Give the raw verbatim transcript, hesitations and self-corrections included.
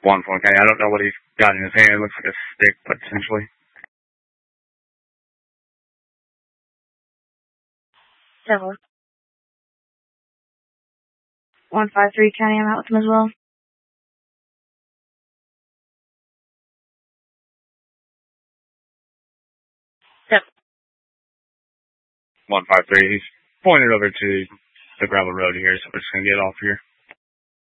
one four, okay. I don't know what he's got in his hand. It looks like a stick, potentially. Seven. one five three, County, I'm out with him as well. Seven. one five three, he's pointed over to the gravel road here, so we're just going to get off here.